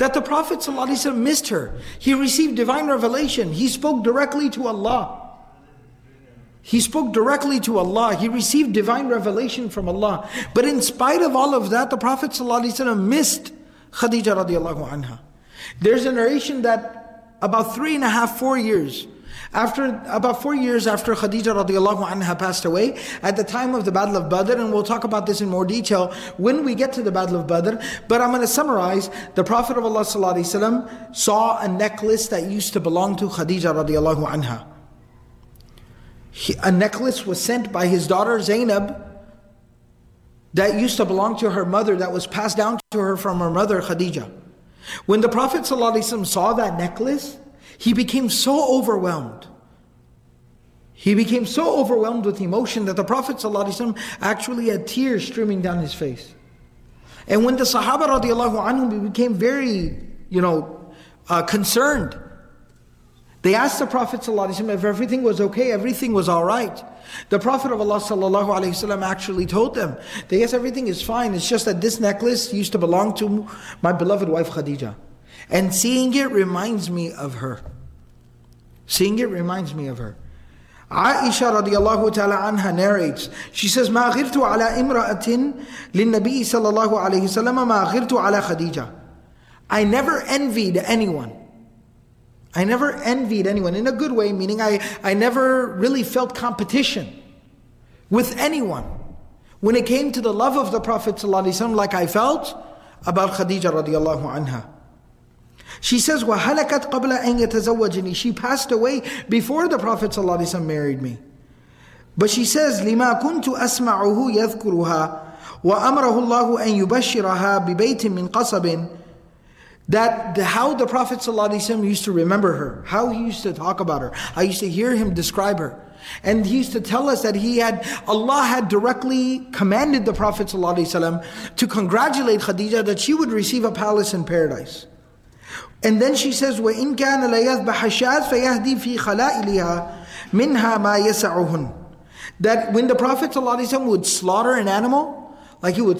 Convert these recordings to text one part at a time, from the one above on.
that the Prophet ﷺ missed her. He received divine revelation. He spoke directly to Allah. He spoke directly to Allah. He received divine revelation from Allah. But in spite of all of that, the Prophet ﷺ missed Khadija radiallahu anha. There's a narration that about 4 years after Khadija radiallahu anha passed away, at the time of the Battle of Badr, and we'll talk about this in more detail when we get to the Battle of Badr, but I'm going to summarize. The Prophet of Allah ﷺ saw a necklace that used to belong to Khadija radiallahu anha. A necklace was sent by his daughter Zainab that used to belong to her mother, that was passed down to her from her mother Khadija. When the Prophet ﷺ saw that necklace, he became so overwhelmed. He became so overwhelmed with emotion that the Prophet ﷺ actually had tears streaming down his face. And when the Sahaba radiallahu anhum became very, concerned, they asked the Prophet ﷺ if everything was okay, everything was alright. The Prophet of Allah ﷺ actually told them that yes, everything is fine. It's just that this necklace used to belong to my beloved wife Khadija. And seeing it reminds me of her. Seeing it reminds me of her. Aisha radiallahu ta'ala anha narrates, she says, مَا غِرْتُ عَلَى إِمْرَأَةٍ لِلنَّبِيِّ صَلَّى اللَّهُ عَلَيْهِ وسلم مَا غِرْتُ عَلَى خَدِيجَةٍ. I never envied anyone. I never envied anyone in a good way, meaning I never really felt competition with anyone when it came to the love of the Prophet ﷺ like I felt about Khadija radiallahu anha. She says, وَهَلَكَتْ قَبْلَ أَنْ يَتَزَوَّجْنِي. She passed away before the Prophet ﷺ married me. But she says, لِمَا كُنْتُ أَسْمَعُهُ يَذْكُرُهَا وَأَمْرَهُ اللَّهُ أَنْ يُبَشِّرَهَا بِبَيْتٍ مِّنْ قَصَبٍ. That how the Prophet ﷺ used to remember her, how he used to talk about her. I used to hear him describe her. And he used to tell us that Allah had directly commanded the Prophet ﷺ to congratulate Khadija that she would receive a palace in paradise. And then she says, وَإِنْ كَانَ لَيَذْبَحَ الشَّاةَ فَيَهْدِي فِي خَلَائِلِهَا مِنْهَا مَا يَسَعُهُنْ. That when the Prophet ﷺ would slaughter an animal, like he would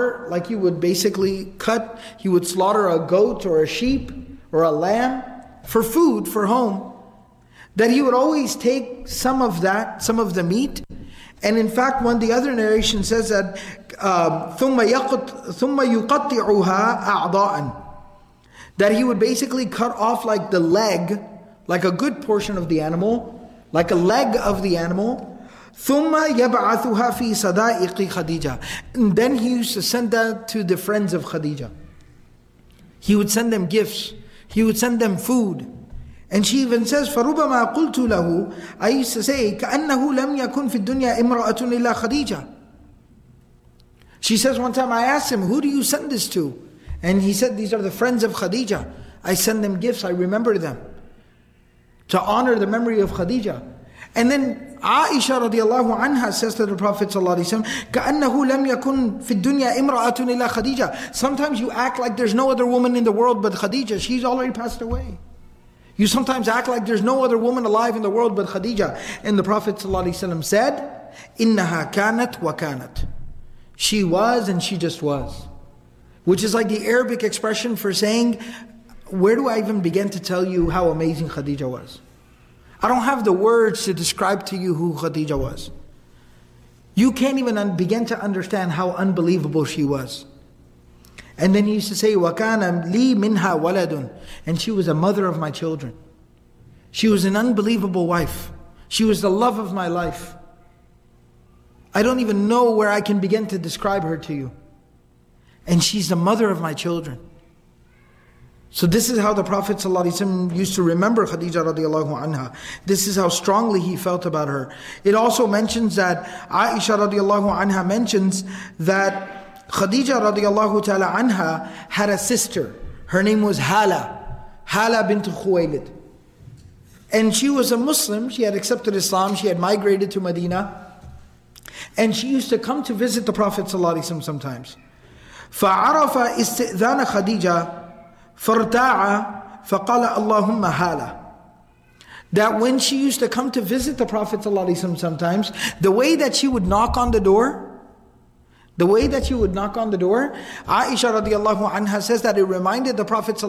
slaughter a goat or a sheep or a lamb for food, for home, that he would always take some of the meat. And in fact, the other narration says that ثُمَّ يُقَطِّعُهَا أَعْضَاءً. That he would basically cut off like the leg, like a good portion of the animal, like a leg of the animal, ثُمَّ يَبْعَثُهَا فِي صَدَائِقِ خَدِيجَةٍ. And then he used to send that to the friends of Khadija. He would send them gifts. He would send them food. And she even says, فَرُبَمَا قُلْتُ لَهُ. I used to say, كَأَنَّهُ لَمْ يَكُنْ فِي الدُّنْيَا إِمْرَأَةٌ إِلَّا خَدِيجَةٌ. She says, one time I asked him, who do you send this to? And he said, these are the friends of Khadija. I send them gifts, I remember them, to honor the memory of Khadija. And then Aisha radiallahu anha says to the Prophet ﷺ, كَأَنَّهُ لَمْ يَكُنْ فِي الدُّنْيَا إِمْرَأَةٌ إِلَّا خَدِيجَةٌ. Sometimes you act like there's no other woman in the world but Khadija. She's already passed away. You sometimes act like there's no other woman alive in the world but Khadija. And the Prophet ﷺ said, إِنَّهَا كَانَتْ وَكَانَتْ. She was and she just was. Which is like the Arabic expression for saying, where do I even begin to tell you how amazing Khadija was? I don't have the words to describe to you who Khadija was. You can't even begin to understand how unbelievable she was. And then he used to say, وَكَانَ لِي مِنْهَا وَلَدٌ. And she was a mother of my children. She was an unbelievable wife. She was the love of my life. I don't even know where I can begin to describe her to you. And she's the mother of my children. So this is how the Prophet ﷺ used to remember Khadija radiallahu anha. This is how strongly he felt about her. It also mentions that Aisha radiallahu anha mentions that Khadija radiallahu ta'ala anha had a sister. Her name was Hala bint Khuwaylid. And she was a Muslim. She had accepted Islam. She had migrated to Medina. And she used to come to visit the Prophet ﷺ sometimes. فَعَرَفَ إِسْتِئْذَانَ خَدِيجَةَ فَارْتَاعَ فَقَالَ اللَّهُمَّ هَالَ. That when she used to come to visit the Prophet ﷺ sometimes, the way that she would knock on the door, Aisha radiallahu anha says that it reminded the Prophet